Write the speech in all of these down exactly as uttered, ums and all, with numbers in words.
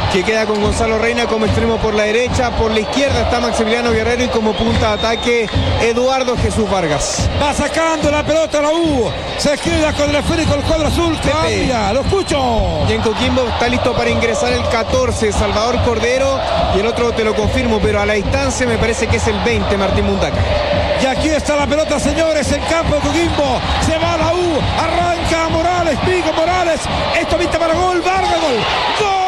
que queda con Gonzalo Reina como extremo por la derecha. Por la izquierda está Maximiliano Guerrero y como punta de ataque Eduardo Jesús Vargas. Va sacando la pelota la U. Se esquina con el esférico el cuadro azul. Cambia, lo escucho. Y en Coquimbo está listo para ingresar el catorce, Salvador Cordero. Y el otro te lo confirmo, pero a la distancia me parece que es el veinte, Martín Mundaca. Y aquí está la pelota, señores, en campo de Coquimbo. Se va la U, arranca Morales, Pico Morales. Esto vista para gol, Vargas, gol. ¡Gol!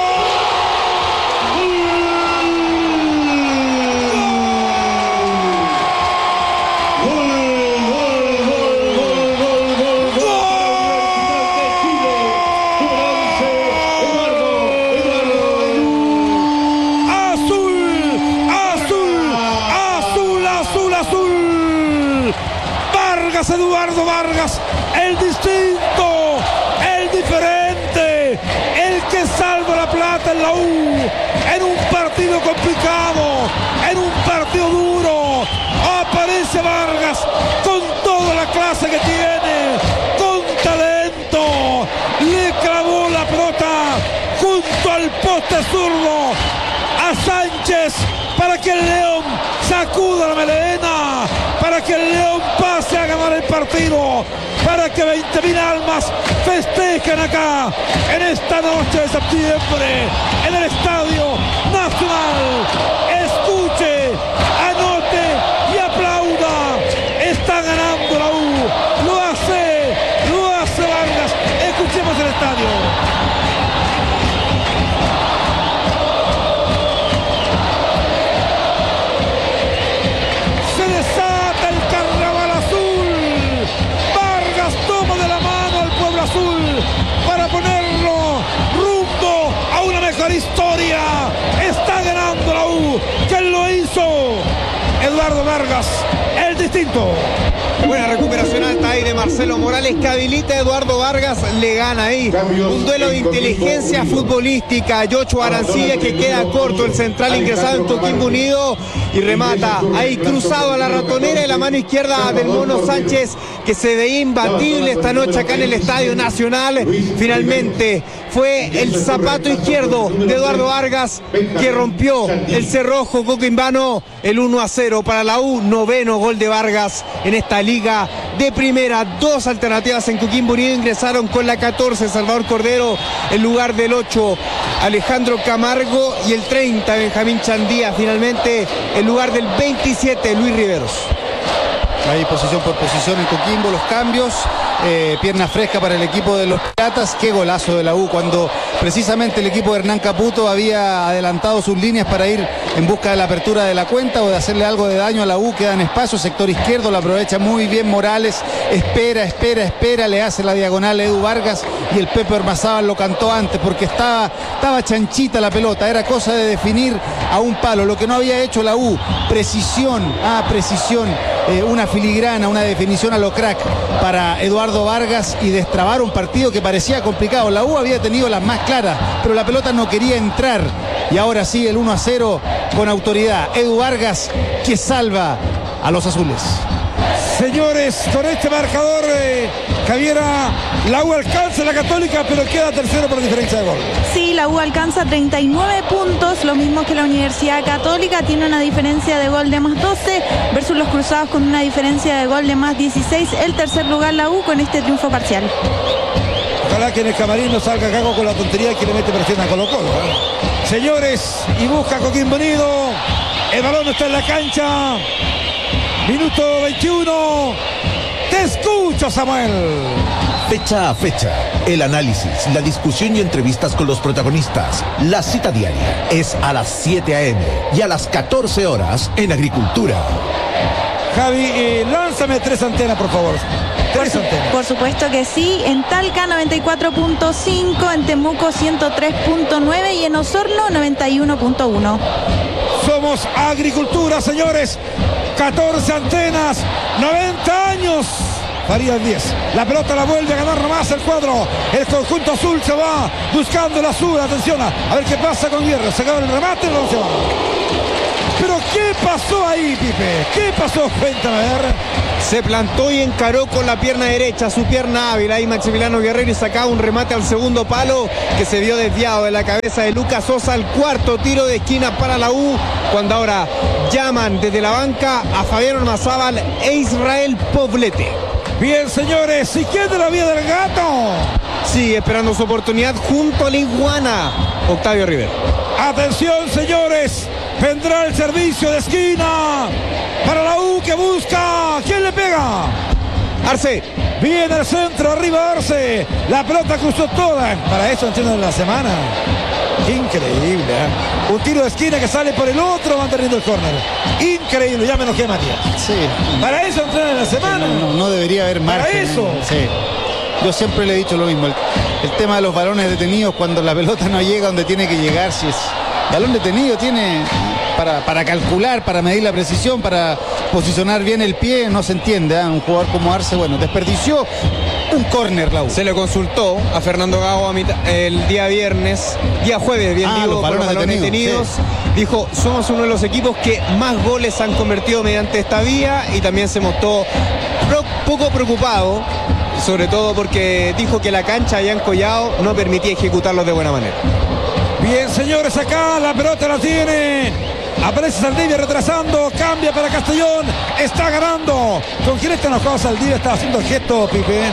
Eduardo Vargas, el distinto, el diferente, el que salva la plata en la U, en un partido complicado, en un partido duro. Aparece Vargas con toda la clase que tiene, con talento, le clavó la pelota junto al poste zurdo a Sánchez para que el León sacuda la melena, para que el León pase a ganar el partido, para que veinte mil almas festejen acá en esta noche de septiembre en el Estadio Nacional. Escuche, anote y aplauda. Está ganando la U, lo hace, lo hace Vargas. Escuchemos el estadio. Historia, está ganando la U. ¿Quién lo hizo? Eduardo Vargas, el distinto. Buena recuperación alta ahí de Marcelo Morales que habilita a Eduardo Vargas, le gana ahí. Un duelo de inteligencia futbolística. Yocho Arancilla que queda corto, el central ingresado en Coquimbo Unido y remata ahí cruzado a la ratonera y la mano izquierda del Mono Sánchez que se veía imbatible esta noche acá en el Estadio Nacional. Finalmente fue el zapato izquierdo de Eduardo Vargas que rompió el cerrojo coquimbano. El uno a cero para la U, noveno gol de Vargas en esta liga de primera. Dos alternativas en Coquimbo Unido ingresaron con la catorce, Salvador Cordero, en lugar del ocho, Alejandro Camargo, y el treinta, Benjamín Chandía, finalmente en lugar del veintisiete, Luis Riveros. Ahí posición por posición en Coquimbo, los cambios, eh, pierna fresca para el equipo de los Piratas. Qué golazo de la U cuando precisamente el equipo de Hernán Caputo había adelantado sus líneas para ir en busca de la apertura de la cuenta o de hacerle algo de daño a la U. Queda en espacio, sector izquierdo, la aprovecha muy bien Morales, espera, espera, espera, le hace la diagonal a Edu Vargas y el Pepe Ormazábal lo cantó antes porque estaba, estaba chanchita la pelota, era cosa de definir a un palo, lo que no había hecho la U, precisión, ah, precisión, eh, una filigrana, una definición a lo crack para Eduardo Vargas y destrabar un partido que parecía complicado. La U había tenido las más claras, pero la pelota no quería entrar y ahora sí el uno a cero con autoridad. Edu Vargas que salva a los azules. Señores, con este marcador, eh, Javiera, la U alcanza la Católica, pero queda tercero por diferencia de gol. Sí, la U alcanza treinta y nueve puntos, lo mismo que la Universidad Católica, tiene una diferencia de gol de más doce, versus los Cruzados con una diferencia de gol de más dieciséis. El tercer lugar la U con este triunfo parcial. Ojalá que en el camarín no salga Caco con la tontería que le mete presión a Colo Colo, ¿eh? Señores, y busca Coquimbo Unido, el balón está en la cancha. Minuto veintiuno. Te escucho, Samuel. Fecha a fecha, el análisis, la discusión y entrevistas con los protagonistas. La cita diaria es a las siete a eme y a las catorce horas en Agricultura. Javi, eh, lánzame tres antenas, por favor. Por, su, por supuesto que sí. En Talca noventa y cuatro punto cinco, en Temuco ciento tres punto nueve y en Osorno noventa y uno punto uno. Somos Agricultura, señores. catorce antenas, noventa años. Farían diez. La pelota la vuelve a ganar nomás el cuadro. El conjunto azul se va buscando el azul. Atención a, a ver qué pasa con Guerra. Se acaba el remate, no se va. Pero ¿qué pasó ahí, Pipe? ¿Qué pasó? Cuéntame, a ver. Se plantó y encaró con la pierna derecha, su pierna hábil. Ahí Maximiliano Guerrero y sacaba un remate al segundo palo que se vio desviado de la cabeza de Lucas Sosa. El cuarto tiro de esquina para la U, cuando ahora llaman desde la banca a Fabián Ormazábal e Israel Poblete. Bien, señores, ¿y quién de la vía del gato? Sigue esperando su oportunidad junto a la iguana, Octavio Rivero. Atención, señores, vendrá el servicio de esquina para la U que busca. ¿Quién le pega? Arce. Viene el centro, arriba Arce. La pelota cruzó toda. Para eso entiendo en la semana. Increíble, ¿eh? Un tiro de esquina que sale por el otro, van perdiendo el córner. Increíble, ya me enojé, Matías. Sí. Para eso entrenan en la semana. No, no, no debería haber margen. Para eso. Sí. Yo siempre le he dicho lo mismo. El, el tema de los balones detenidos, cuando la pelota no llega donde tiene que llegar, si es balón detenido, tiene para, para calcular, para medir la precisión, para posicionar bien el pie, no se entiende, ¿eh? Un jugador como Arce, bueno, desperdició un córner, la U. Se le consultó a Fernando Gago a mitad, el día viernes, día jueves, bien ah, digo, los balones, los balones detenidos. detenidos sí. Dijo, somos uno de los equipos que más goles han convertido mediante esta vía, y también se mostró pro, poco preocupado, sobre todo porque dijo que la cancha allá en Collao no permitía ejecutarlos de buena manera. Bien, señores, acá la pelota la tiene. Aparece Saldivia retrasando, cambia para Castellón, está ganando. ¿Con quién está enojado Saldivia? Está haciendo el gesto, Pipe.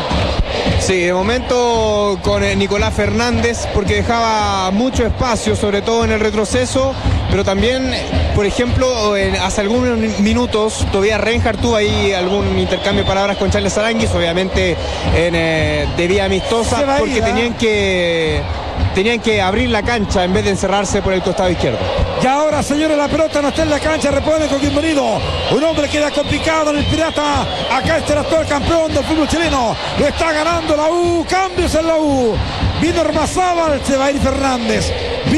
Sí, de momento con Nicolás Fernández, porque dejaba mucho espacio, sobre todo en el retroceso, pero también, por ejemplo, en, hace algunos minutos Tobias Reinhardt tuvo ahí algún intercambio de palabras con Charles Aranguis, obviamente en, eh, de vía amistosa, porque tenían que... Tenían que abrir la cancha en vez de encerrarse por el costado izquierdo. Y ahora, señores, la pelota no está en la cancha, repone Coquimbo Unido. Un hombre queda complicado en el Pirata. Acá está el actual campeón del fútbol chileno. Lo está ganando la U. Cambios en la U. Viene Ormazábal, se va a ir Fernández.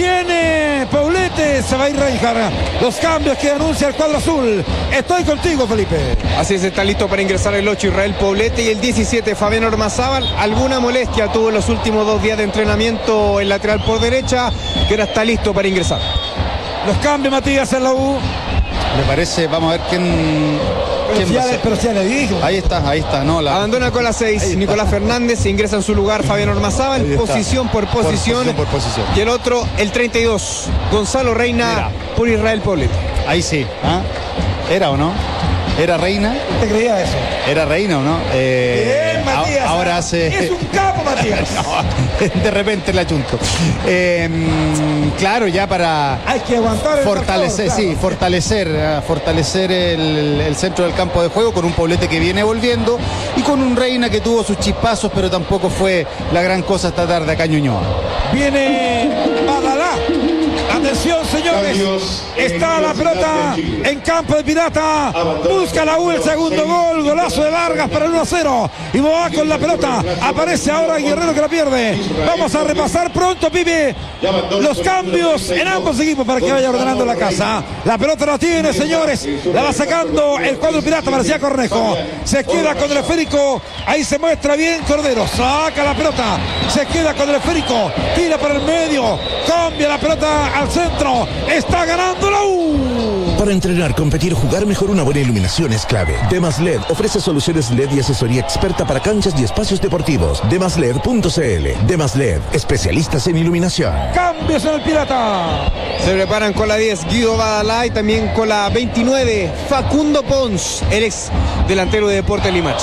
Viene Poblete, se va a ir Reinhardt. Los cambios que anuncia el cuadro azul. Estoy contigo, Felipe. Así es, está listo para ingresar el ocho Israel Poblete y el diecisiete Fabián Ormazábal. Alguna molestia tuvo en los últimos dos días de entrenamiento el lateral por derecha, que ahora está listo para ingresar. Los cambios, Matías, en la U. Me parece, vamos a ver quién... Pero si, ya, pero si ya le dijo. Ahí está, ahí está. No, la... Abandona con la seis Nicolás Fernández, ingresa en su lugar Fabián Ormazábal, posición por posición, por posición por posición. Y el otro, el treinta y dos, Gonzalo Reina. Mira. Por Israel Poblete. Ahí sí, ¿ah? ¿Era o no? ¿Era Reina? ¿Te creía eso? ¿Era Reina o no? Eh, Bien, Matías. Ahora hace... Es un capo, Matías. No, de repente la chunto. Eh, claro, ya para... Hay que aguantar el fortalecer, marcador, claro. Sí, fortalecer, uh, fortalecer el, el centro del campo de juego con un Poblete que viene volviendo y con un Reina que tuvo sus chispazos, pero tampoco fue la gran cosa esta tarde acá en Ñuñoa. Viene Badalá. Atención, señores, está la pelota en campo de Pirata, busca la U el segundo gol, golazo de Vargas para el uno a cero, y va con la pelota, aparece ahora Guerrero que la pierde. Vamos a repasar pronto, Pipe, los cambios en ambos equipos para que vaya ordenando la casa. La pelota la tiene, señores, la va sacando el cuadro Pirata, parecía Cornejo, se queda con el esférico, ahí se muestra bien Cordero, saca la pelota, se queda con el esférico, tira para el medio, cambia la pelota al centro, está ganando la U. Para entrenar, competir, jugar mejor, una buena iluminación es clave. Demas L E D ofrece soluciones L E D y asesoría experta para canchas y espacios deportivos. demas led punto c l. Demas L E D, especialistas en iluminación. Cambios en el Pirata. Se preparan con la diez Guido Badalá y también con la veintinueve Facundo Pons, el ex delantero de Deportes Limache.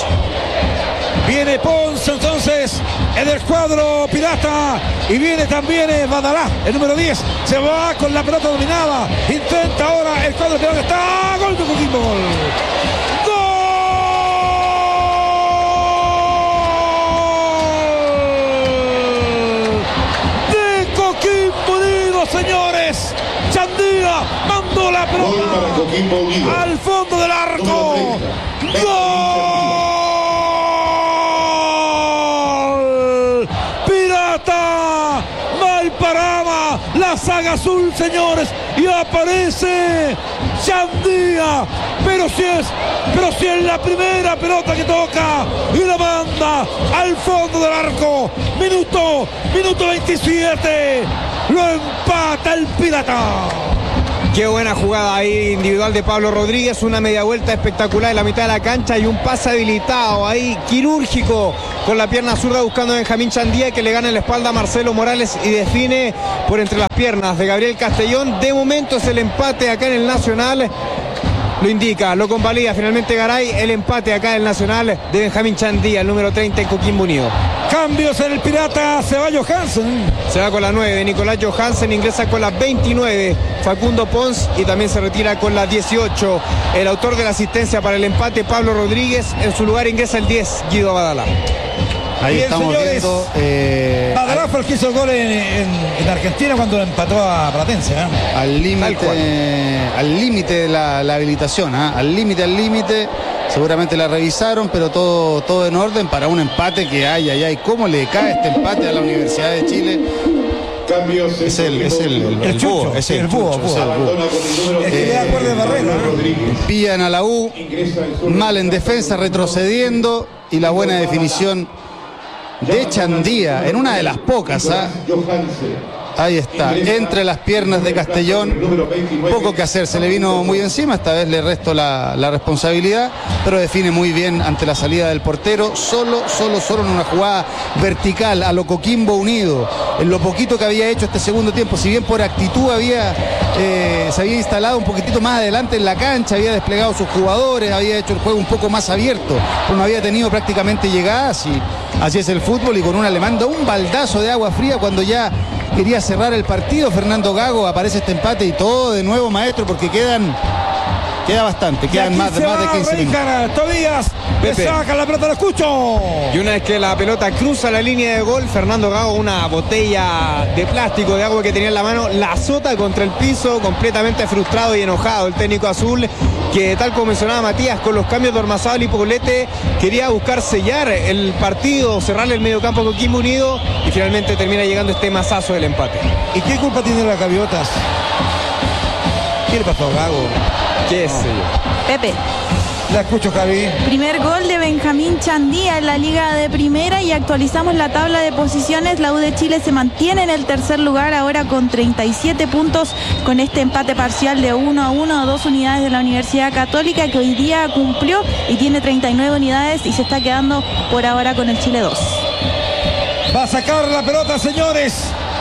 Viene Pons entonces en el cuadro Pirata y viene también Badalá, el número diez, se va con la pelota dominada, intenta ahora el cuadro Pirata, está gol de Coquimbo, gol. ¡Gol! De Coquimbo Unido, señores. Chandía mandó la pelota al fondo del arco. ¡Gol! Paraba la saga azul, señores, y aparece Chandía, pero si es, pero si es la primera pelota que toca y la manda al fondo del arco. Minuto, minuto veintisiete, lo empata el Pirata. Qué buena jugada ahí individual de Pablo Rodríguez, una media vuelta espectacular en la mitad de la cancha y un pase habilitado ahí, quirúrgico, con la pierna zurda buscando a Benjamín Chandía, que le gana en la espalda a Marcelo Morales y define por entre las piernas de Gabriel Castellón. De momento es el empate acá en el Nacional. Lo indica, lo convalida finalmente Garay, el empate acá en el Nacional de Benjamín Chandía, el número treinta en Coquimbo Unido. Cambios en el Pirata, se va Johansen. Se va con la nueve, Nicolás Johansen, ingresa con la veintinueve, Facundo Pons, y también se retira con la dieciocho. El autor de la asistencia para el empate, Pablo Rodríguez, en su lugar ingresa el diez, Guido Abadala. Ahí Bien, estamos señores, viendo. Eh, Badalá fue el que hizo el gol en, en, en Argentina cuando empató a Platense. ¿eh? Al límite, al límite de la, la habilitación, ¿eh? al límite, al límite. Seguramente la revisaron, pero todo, todo en orden para un empate que hay, ay, ay. ¿Cómo le cae este empate a la Universidad de Chile? Es el, es el, el, el, el búho, es el, el búho, chucho, búho. Es el búho. Es que le da cuerda de barrera. Pillan a la U, mal en defensa, retrocediendo, y la buena definición de Chandía, en una de las pocas, ¿eh? Ahí está, entre las piernas de Castellón, poco que hacer, se le vino muy encima, esta vez le resto la, la responsabilidad, pero define muy bien ante la salida del portero, solo, solo, solo en una jugada vertical a lo Coquimbo Unido, en lo poquito que había hecho este segundo tiempo, si bien por actitud había, eh, se había instalado un poquitito más adelante en la cancha, había desplegado sus jugadores, había hecho el juego un poco más abierto, pero no había tenido prácticamente llegadas, y así es el fútbol, y con un alemán da un baldazo de agua fría cuando ya quería cerrar el partido. Fernando Gago, aparece este empate y todo de nuevo, maestro, porque quedan queda bastante, quedan más, más de quince minutos. Tobías, Pepe saca la pelota, lo escucho. Y una vez que la pelota cruza la línea de gol, Fernando Gago, una botella de plástico de agua que tenía en la mano, la azota contra el piso, completamente frustrado y enojado el técnico azul, que tal como mencionaba Matías, con los cambios de Ormazábal y Poblete, quería buscar sellar el partido, cerrarle el mediocampo a Coquimbo Unido, y finalmente termina llegando este mazazo del empate. ¿Y qué culpa tiene las gaviotas? ¿Qué le pasó a Gago? ¿Qué sé yo? Pepe. La escucho, Javi. Primer gol de Benjamín Chandía en la Liga de Primera, y actualizamos la tabla de posiciones. La U de Chile se mantiene en el tercer lugar ahora con treinta y siete puntos, con este empate parcial de uno a uno, dos unidades de la Universidad Católica, que hoy día cumplió y tiene treinta y nueve unidades y se está quedando por ahora con el Chile dos. Va a sacar la pelota, señores.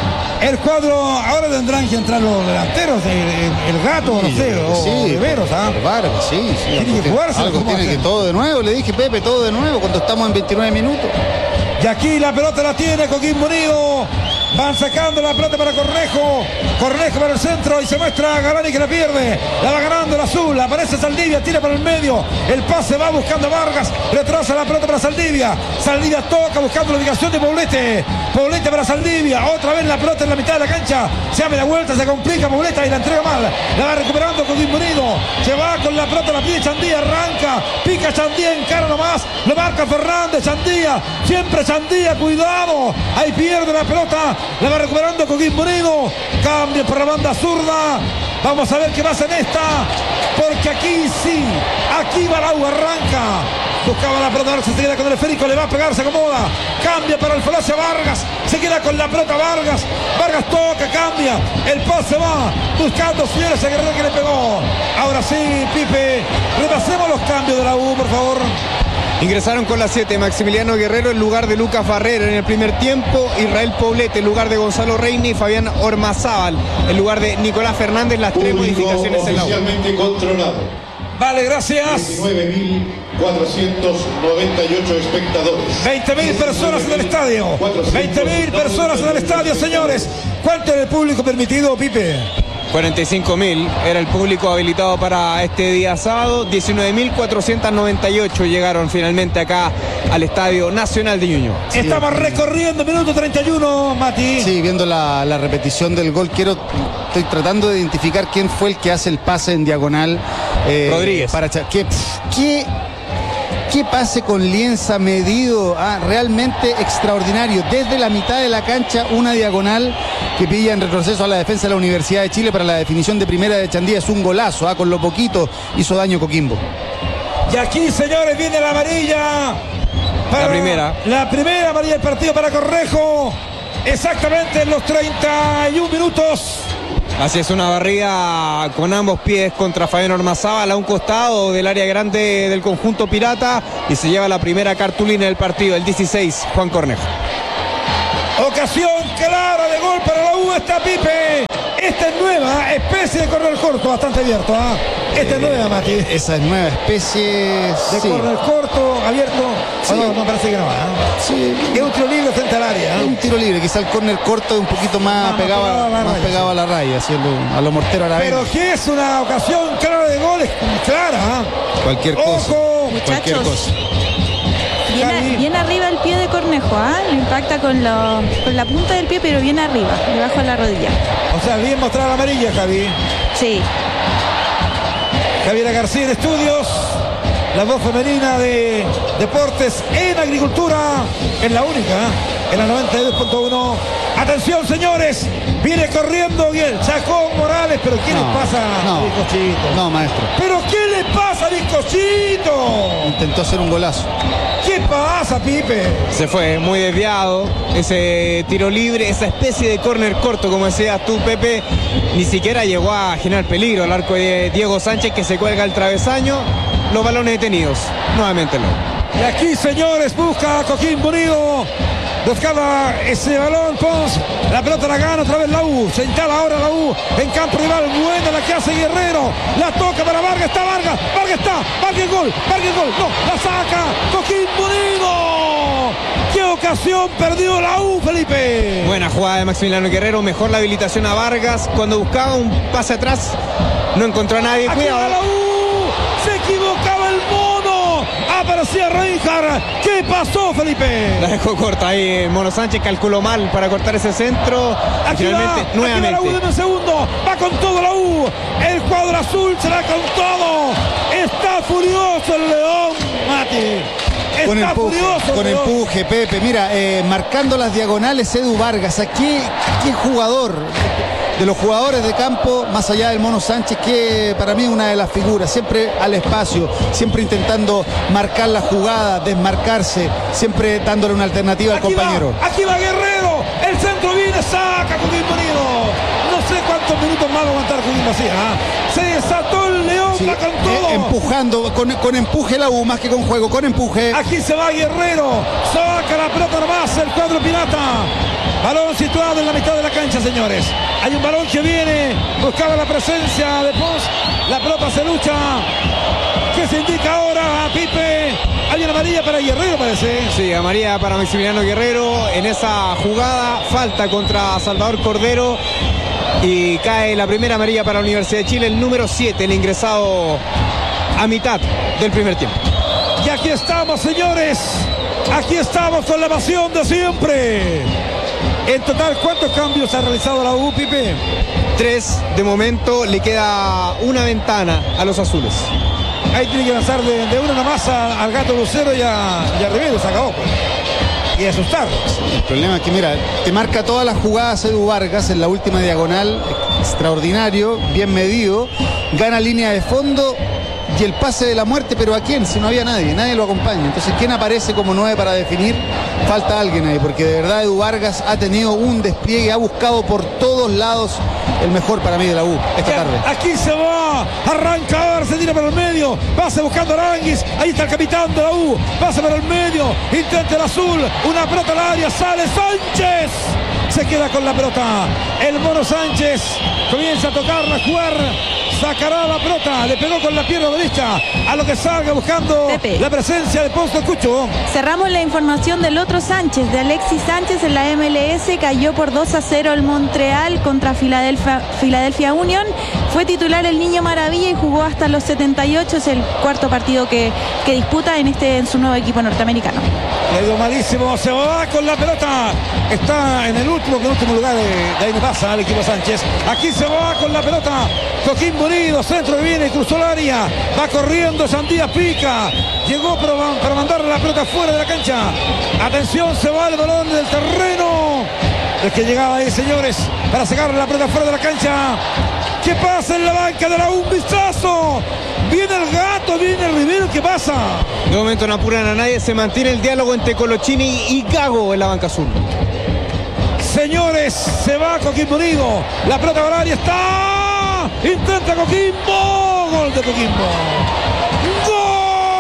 El cuadro, ahora tendrán que entrar los delanteros, el, el, el gato, no sé, o sí, Riveros, ¿ah? Vargas, sí, sí. Tiene que jugarse. Algo tiene que todo de nuevo, le dije, Pepe, todo de nuevo, cuando estamos en veintinueve minutos. Y aquí la pelota la tiene Coquimbo Unido. Van sacando la pelota para Cornejo. Cornejo para el centro y se muestra a Galani, que la pierde. La va ganando el azul. Aparece Saldivia, tira para el medio. El pase va buscando a Vargas. Retrasa la pelota para Saldivia. Saldivia toca buscando la ubicación de Poblete. Poblete para Saldivia. Otra vez la pelota en la mitad de la cancha. Se abre la vuelta, se complica Poblete y la entrega mal. La va recuperando Coquimbo Unido. Se va con la pelota, la pide Chandía. Arranca. Pica Chandía, encara nomás. Lo marca Fernández. Chandía. Siempre Chandía. Cuidado. Ahí pierde la pelota. La va recuperando Coquimbo Unido. Cambio por la banda zurda. Vamos a ver qué pasa en esta. Porque aquí sí. Aquí va la U, arranca. Buscaba la pelota, se queda con el esférico, le va a pegar, se acomoda. Cambia para el Falacia Vargas. Se queda con la pelota Vargas. Vargas toca, cambia. El pase va buscando, señores, a Guerrero, que le pegó. Ahora sí, Pipe. Repasemos los cambios de la U, por favor. Ingresaron con la siete Maximiliano Guerrero en lugar de Lucas Barrera en el primer tiempo, Israel Poblete en lugar de Gonzalo Reina y Fabián Ormazábal en lugar de Nicolás Fernández. Las tres modificaciones en la U. Oficialmente controlado. Vale, gracias. diecinueve mil cuatrocientos noventa y ocho espectadores. veinte mil personas en el estadio. veinte mil personas en el estadio, señores. ¿Cuánto es el público permitido, Pipe? cuarenta y cinco mil era el público habilitado para este día sábado. diecinueve mil cuatrocientos noventa y ocho llegaron finalmente acá al Estadio Nacional de Ñuñoa. Sí. Estamos recorriendo minuto treinta y uno, Mati. Sí, viendo la, la repetición del gol, quiero, estoy tratando de identificar quién fue el que hace el pase en diagonal. Eh, Rodríguez. Para ¿qué, qué, qué pase con Lienza medido, ah, realmente extraordinario. Desde la mitad de la cancha, una diagonal que pilla en retroceso a la defensa de la Universidad de Chile para la definición de primera de Chandía. Es un golazo, ah, con lo poquito hizo daño Coquimbo. Y aquí, señores, viene la amarilla. Para la primera. La primera amarilla del partido para Cornejo. Exactamente en los treinta y uno minutos. Así es, una barrida con ambos pies contra Fabián Ormazábal a un costado del área grande del conjunto pirata y se lleva la primera cartulina del partido, el dieciséis, Juan Cornejo. Ocasión clara de gol para la U, está Pipe. Esta es nueva especie de corner corto, bastante abierto. ¿eh? Esta es nueva, Mati. Esa es nueva especie de sí. corner corto, abierto. Sí. Oh, no, no parece que no va. ¿eh? Sí. Es un tiro libre frente al área. ¿eh? Es un tiro libre, quizá el córner corto es un poquito más, no, pegado, no, más raya, pegado sí. a la raya, así a lo, a lo mortero a la Pero vez. que es una ocasión clara de gol, es clara. ¿eh? Cualquier cosa. Ojo, cualquier cosa. Bien, a, bien arriba el pie de Cornejo, ¿ah? ¿eh? Lo impacta con, lo, con la punta del pie, pero bien arriba, debajo de la rodilla. O sea, bien mostrar la amarilla, Javi. Sí. Javiera García en estudios. La voz femenina de Deportes en Agricultura. En la única, ¿eh? En la noventa y dos punto uno. Atención, señores. Viene corriendo bien Chacón Morales. Pero ¿qué no, le pasa no, a Bizcochito? No, maestro. ¿Pero qué le pasa a Bizcochito? Intentó hacer un golazo. ¿Qué pasa, Pipe? Se fue muy desviado, ese tiro libre, esa especie de córner corto, como decías tú, Pepe, ni siquiera llegó a generar peligro al arco de Diego Sánchez, que se cuelga el travesaño, los balones detenidos, nuevamente no. Y aquí, señores, busca a Coquimbo Unido. Buscaba ese balón, Pons. La pelota la gana otra vez la U. Se instala ahora la U en campo rival. Buena la que hace Guerrero. La toca para Vargas. Está Vargas. Vargas está. Vargas gol. Vargas gol. No, la saca. Coquimbo Unido. ¿Qué ocasión perdió la U, Felipe? Buena jugada de Maximiliano Guerrero. Mejor la habilitación a Vargas. Cuando buscaba un pase atrás, no encontró a nadie. Aquí Cuidado. va la U. Se equivocaba el mono. Aparecía Reinhardt. ¿Qué pasó, Felipe? La dejó corta ahí. Mono Sánchez calculó mal para cortar ese centro. Aquí Finalmente, va, nuevamente. aquí va la U en un segundo. Va con todo la U. El cuadro azul se va con todo. Está furioso el León, Mati. Con Está empuje, furioso. con León. empuje, Pepe. Mira, eh, marcando las diagonales, Edu Vargas. Aquí, qué jugador. De los jugadores de campo, más allá del Mono Sánchez, que para mí es una de las figuras, siempre al espacio, siempre intentando marcar la jugada, desmarcarse, siempre dándole una alternativa al Aquí compañero. Va, aquí va Guerrero. El centro viene, saca Coquimbo Unido. No sé cuántos minutos más va a aguantar Coquimbo así. ¿eh? Se desató el León, Sí, va con todo. eh, empujando, con, con empuje la U, más que con juego, con empuje. Aquí se va Guerrero. Saca la pelota nomás el cuadro pirata. Balón situado en la mitad de la cancha, señores. Hay un balón que viene. Buscaba la presencia de Pons. La pelota se lucha. ¿Qué se indica ahora, Pipe? Hay una amarilla para Guerrero, parece. Sí, amarilla para Maximiliano Guerrero. En esa jugada, falta contra Salvador Cordero. Y cae la primera amarilla para la Universidad de Chile, el número siete, el ingresado a mitad del primer tiempo. Y aquí estamos, señores. Aquí estamos con la evasión de siempre. En total, ¿cuántos cambios ha realizado la U, Pipe? Tres, de momento le queda una ventana a los azules. Ahí tiene que lanzar de, de una nomás a, al Gato Lucero y a, y a Rivero, se acabó, pues. Y asustarlos. El problema es que, mira, te marca todas las jugadas Edu Vargas en la última diagonal, extraordinario, bien medido, gana línea de fondo y el pase de la muerte, pero ¿a quién? Si no había nadie, nadie lo acompaña. Entonces, ¿quién aparece como nueve para definir? Falta alguien ahí, porque de verdad Edu Vargas ha tenido un despliegue, ha buscado por todos lados el mejor para mí de la U esta Ya, tarde. aquí se va, arranca ahora, se tira para el medio, pasa buscando a Aranguis, ahí está el capitán de la U, pasa para el medio, intenta el azul, una pelota al área, sale Sánchez, se queda con la pelota, el Mono Sánchez comienza a tocarla, a jugar, sacará la pelota, le pegó con la pierna derecha, a lo que salga buscando Pepe. la presencia de Ponce Cucho. Cerramos la información del otro Sánchez, de Alexis Sánchez en la M L S. Cayó por dos a cero el Montreal contra Filadelfia, Philadelphia Union. Fue titular el Niño Maravilla y jugó hasta los setenta y ocho. Es el cuarto partido que, que disputa en, este, en su nuevo equipo norteamericano. Le dio malísimo, se va con la pelota. Está en el último, el último lugar de, de ahí no pasa el equipo Sánchez. Aquí se va con la pelota. Coquimbo Unido, centro viene, cruzó el área. Va corriendo, Sandía pica. Llegó para, para mandarle la pelota fuera de la cancha. Atención, se va el balón del terreno. Es que llegaba ahí, señores, para sacarle la pelota fuera de la cancha. ¿Qué pasa en la banca de la U? Un vistazo. Viene el Gato, viene el Rivero, ¿qué pasa? De momento no apuran a nadie, se mantiene el diálogo entre Colochini y Gago en la banca azul. Señores, se va Coquimbo Unido. La pelota al área está. Intenta Coquimbo. Gol de Coquimbo. ¡Gol!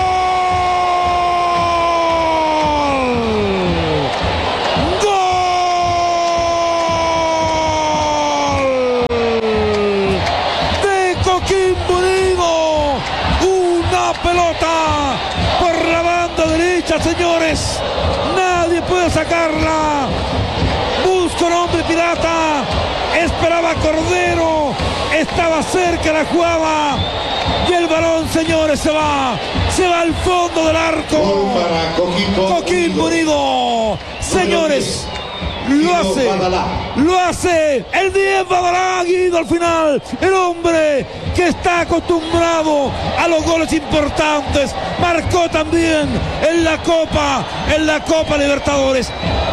Señores, nadie puede sacarla. Busca un hombre pirata. Esperaba Cordero. Estaba cerca, la jugaba. Y el balón, señores, se va. Se va al fondo del arco. Para Coquimbo, Coquimbo Unido. Señores, lo hace. Lo hace el diez Badalá, Guido, al final. El hombre que está acostumbrado a los goles importantes. Marcó también en la Copa, en la Copa Libertadores.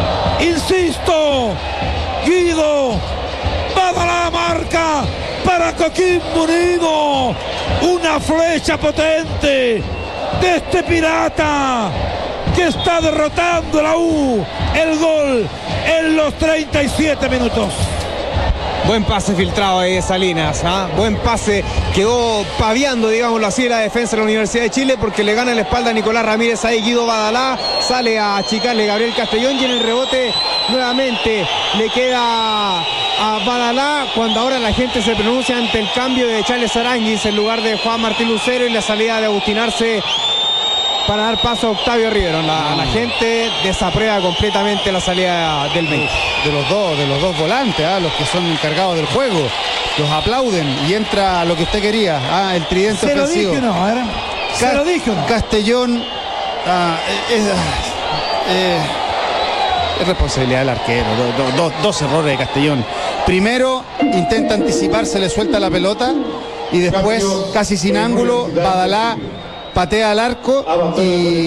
Insisto, Guido, Badalá marca para Coquimbo Unido. Una flecha potente de este pirata que está derrotando a la U. El gol en los treinta y siete minutos. Buen pase filtrado ahí de Salinas, ¿eh? Buen pase, quedó paviando, digámoslo así, la defensa de la Universidad de Chile, porque le gana la espalda a Nicolás Ramírez ahí. Guido Badalá sale a achicarle Gabriel Castellón, y en el rebote nuevamente le queda a Badalá, cuando ahora la gente se pronuncia ante el cambio de Charles Aranguis en lugar de Juan Martín Lucero y la salida de Agustín Arce para dar paso a Octavio Rivero. La, la gente desaprueba completamente la salida del veinte. De los dos, de los dos volantes, ¿ah? Los que son encargados del juego. Los aplauden y entra lo que usted quería, ¿ah? El tridente Se ofensivo. lo dije, no, ¿eh? Se Ca- lo dije, no. Castellón, ah, es, eh, es responsabilidad del arquero. Do, do, do, dos errores de Castellón. Primero, intenta anticiparse, le suelta la pelota y después, casi sin ángulo, Badalá patea al arco y,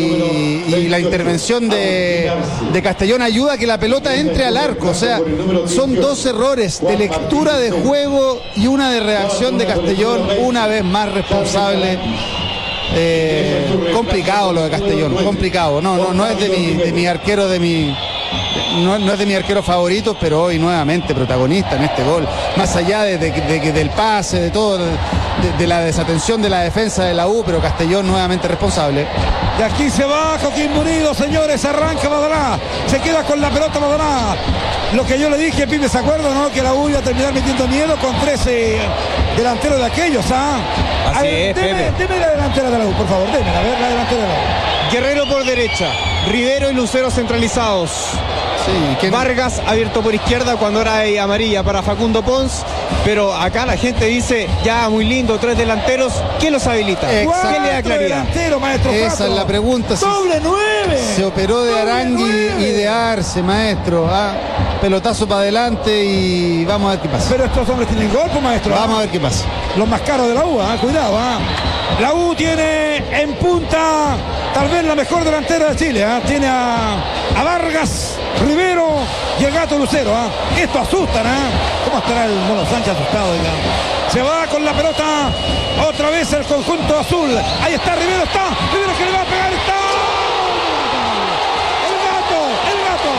y la intervención de, de Castellón ayuda a que la pelota entre al arco. O sea, son dos errores de lectura de juego y una de reacción de Castellón, una vez más responsable. Eh, complicado lo de Castellón, complicado. No, no, no es de mi, de mi arquero, de mi. No, no es de mi arquero favorito, pero hoy nuevamente protagonista en este gol. Más allá de, de, de, del pase, de todo, de, de la desatención de la defensa de la U, pero Castellón nuevamente responsable. De aquí se va Coquimbo Unido, señores, arranca Badalá, se queda con la pelota Badalá. Lo que yo le dije, Pipe, ¿se acuerdan, no? Que la U iba a terminar metiendo miedo con trece delanteros de aquellos, ¿ah? Así ver, es, deme, Pepe. deme la delantera de la U, por favor, deme, a ver la delantera de la U. Guerrero por derecha, Rivero y Lucero centralizados. Sí, ¿quién? Vargas abierto por izquierda cuando era ahí amarilla para Facundo Pons, pero acá la gente dice, ya muy lindo, tres delanteros, ¿quién los habilita? Exacto. ¿Quién le da Cuatro claridad? delanteros, maestro Esa Fato. es la pregunta. Si Doble nueve. se operó de Doble Arangui nueve. y de Arce, maestro. ¿Ah? Pelotazo para adelante y vamos a ver qué pasa. Pero estos hombres tienen golpe, maestro. Vamos a ver qué pasa. Los más caros de la U, ¿ah? Cuidado, ¿ah? La U tiene en punta tal vez la mejor delantera de Chile, ¿ah? Tiene a, a Vargas, Rivero y el Gato Lucero, ¿ah? Esto asusta, ¿ah? ¿Cómo estará el Mono Sánchez asustado? Oiga? Se va con la pelota otra vez el conjunto azul. Ahí está Rivero, está Rivero que le va a pegar, está el Gato, el Gato.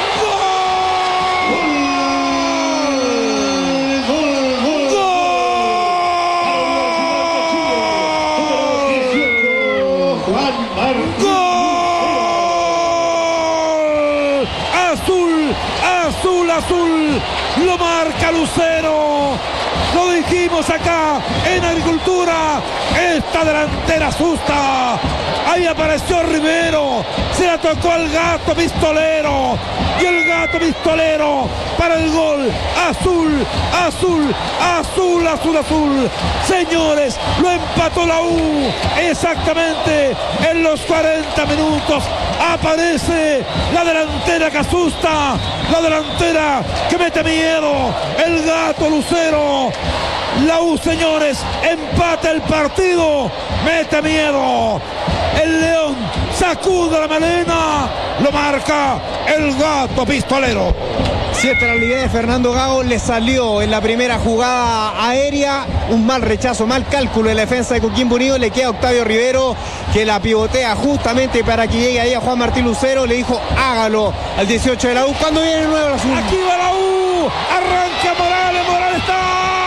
Azul, azul, lo marca Lucero. Lo dijimos acá en Agricultura. Esta delantera asusta. Ahí apareció Rivero. Se la tocó al Gato Pistolero. Y el Gato Pistolero para el gol. Azul, azul, azul, azul, azul. Señores, lo empató la U. Exactamente en los cuarenta minutos. Aparece la delantera que asusta. La delantera que mete miedo. El Gato Lucero. La U, señores, empata el partido. Mete miedo. El León sacude la melena. Lo marca el Gato Pistolero. Si esta era la idea de Fernando Gago, le salió en la primera jugada aérea, un mal rechazo, mal cálculo en la defensa de Coquimbo Unido. Le queda a Octavio Rivero, que la pivotea justamente para que llegue ahí a Juan Martín Lucero. Le dijo, hágalo al dieciocho de la U. ¿Cuándo viene el nuevo azul? Aquí va la U, arranca Morales, Morales está.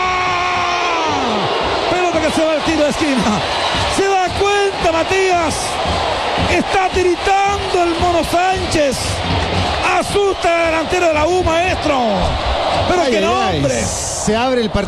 Pelota que se va al tiro de esquina. Se da cuenta Matías, está tiritando el Mono Sánchez. Asusta al delantero de la U, maestro. Pero Ay, qué ay, ay. nombre. Se abre el partido.